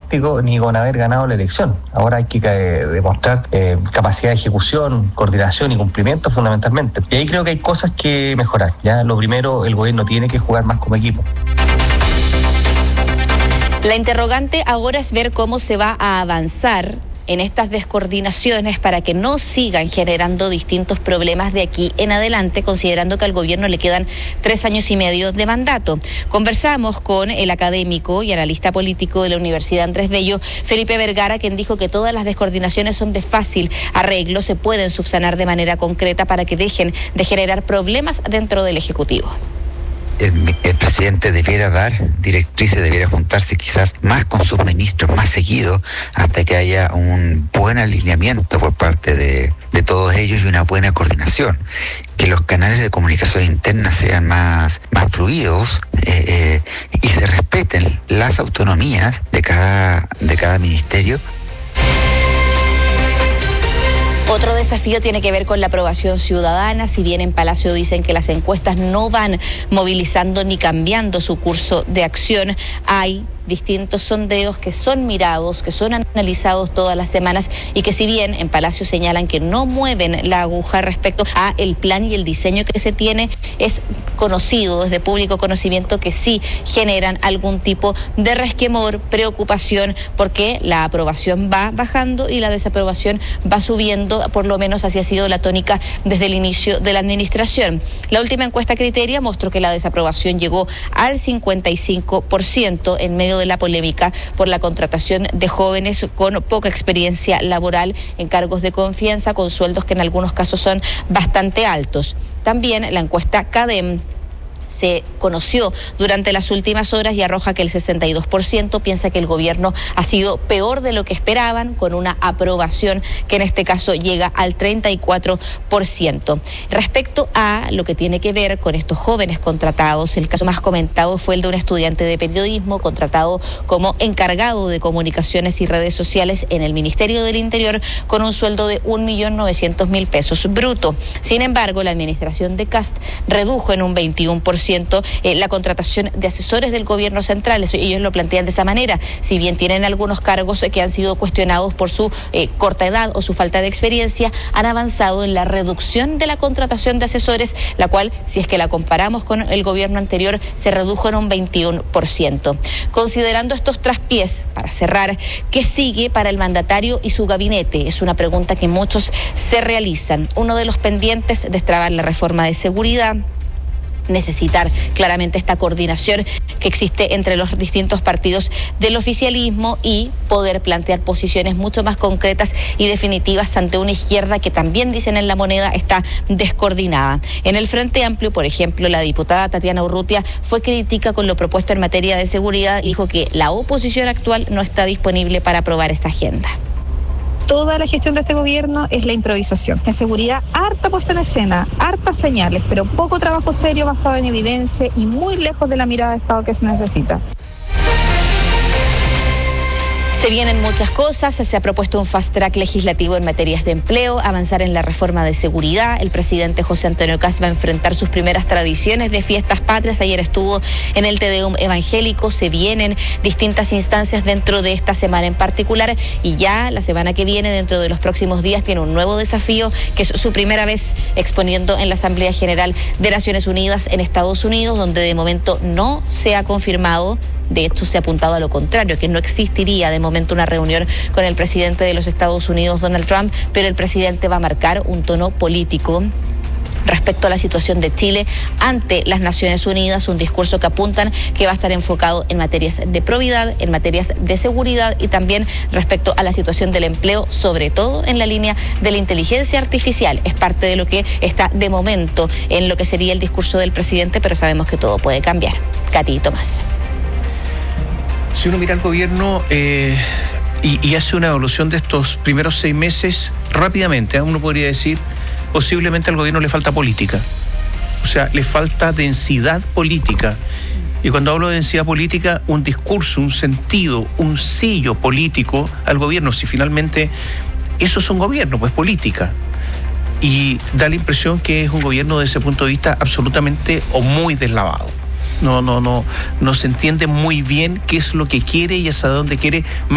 táctico ni con haber ganado la elección. Ahora hay que demostrar capacidad de ejecución, coordinación y cumplimiento fundamentalmente. Y ahí creo que hay cosas que mejorar. Ya, lo primero, el gobierno tiene que jugar más como equipo. La interrogante ahora es ver cómo se va a avanzar en estas descoordinaciones para que no sigan generando distintos problemas de aquí en adelante, considerando que al gobierno le quedan 3 años y medio de mandato. Conversamos con el académico y analista político de la Universidad Andrés Bello, Felipe Vergara, quien dijo que todas las descoordinaciones son de fácil arreglo, se pueden subsanar de manera concreta para que dejen de generar problemas dentro del Ejecutivo. El presidente debiera dar directrices, debiera juntarse quizás más con sus ministros, más seguido, hasta que haya un buen alineamiento por parte de todos ellos y una buena coordinación. Que los canales de comunicación interna sean más fluidos y se respeten las autonomías de cada ministerio. Otro desafío tiene que ver con la aprobación ciudadana. Si bien en Palacio dicen que las encuestas no van movilizando ni cambiando su curso de acción, hay distintos sondeos que son mirados, que son analizados todas las semanas y que si bien en Palacio señalan que no mueven la aguja respecto a el plan y el diseño que se tiene, es conocido desde público conocimiento que sí generan algún tipo de resquemor, preocupación, porque la aprobación va bajando y la desaprobación va subiendo, por lo menos así ha sido la tónica desde el inicio de la administración. La última encuesta Criteria mostró que la desaprobación llegó al 55% en medio de la polémica por la contratación de jóvenes con poca experiencia laboral en cargos de confianza, con sueldos que en algunos casos son bastante altos. También la encuesta CADEM se conoció durante las últimas horas y arroja que el 62% piensa que el gobierno ha sido peor de lo que esperaban, con una aprobación que en este caso llega al 34%. Respecto a lo que tiene que ver con estos jóvenes contratados, el caso más comentado fue el de un estudiante de periodismo contratado como encargado de comunicaciones y redes sociales en el Ministerio del Interior con un sueldo de 1.900.000 pesos bruto. Sin embargo, la administración de Kast redujo en un 21% la contratación de asesores del gobierno central. Ellos lo plantean de esa manera. Si bien tienen algunos cargos que han sido cuestionados por su corta edad o su falta de experiencia, han avanzado en la reducción de la contratación de asesores, la cual, si es que la comparamos con el gobierno anterior, se redujo en un 21%. Considerando estos traspiés, para cerrar, ¿qué sigue para el mandatario y su gabinete? Es una pregunta que muchos se realizan. Uno de los pendientes, destrabar la reforma de seguridad, necesitar claramente esta coordinación que existe entre los distintos partidos del oficialismo y poder plantear posiciones mucho más concretas y definitivas ante una izquierda que también, dicen en La Moneda, está descoordinada. En el Frente Amplio, por ejemplo, la diputada Tatiana Urrutia fue crítica con lo propuesto en materia de seguridad y dijo que la oposición actual no está disponible para aprobar esta agenda. Toda la gestión de este gobierno es la improvisación. En seguridad, harta puesta en escena, hartas señales, pero poco trabajo serio basado en evidencia y muy lejos de la mirada de Estado que se necesita. Se vienen muchas cosas, se ha propuesto un fast track legislativo en materias de empleo, avanzar en la reforma de seguridad. El presidente José Antonio Kast va a enfrentar sus primeras tradiciones de fiestas patrias. Ayer estuvo en el Te Deum evangélico. Se vienen distintas instancias dentro de esta semana en particular y ya la semana que viene, dentro de los próximos días, tiene un nuevo desafío, que es su primera vez exponiendo en la Asamblea General de Naciones Unidas en Estados Unidos, donde de momento no se ha confirmado. De hecho, se ha apuntado a lo contrario, que no existiría de momento una reunión con el presidente de los Estados Unidos, Donald Trump, pero el presidente va a marcar un tono político respecto a la situación de Chile ante las Naciones Unidas, un discurso que apuntan que va a estar enfocado en materias de probidad, en materias de seguridad y también respecto a la situación del empleo, sobre todo en la línea de la inteligencia artificial. Es parte de lo que está de momento en lo que sería el discurso del presidente, pero sabemos que todo puede cambiar. Katy y Tomás. Si uno mira al gobierno y hace una evaluación de estos primeros 6 meses, rápidamente, uno podría decir, posiblemente al gobierno le falta política. O sea, le falta densidad política. Y cuando hablo de densidad política, un discurso, un sentido, un sello político al gobierno. Si finalmente eso es un gobierno, pues política. Y da la impresión que es un gobierno desde ese punto de vista absolutamente o muy deslavado. No se entiende muy bien qué es lo que quiere y hasta dónde quiere.